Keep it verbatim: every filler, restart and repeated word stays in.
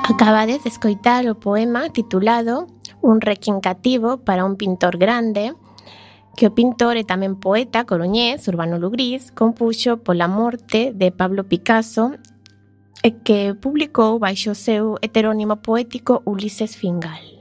Acabades de escoitar o poema titulado Un requiem cativo para un pintor grande, que o pintor e tamén poeta coruñés Urbano Lugrís compuxo pola morte de Pablo Picasso e que publicou baixo o seu heterónimo poético Ulises Fingal.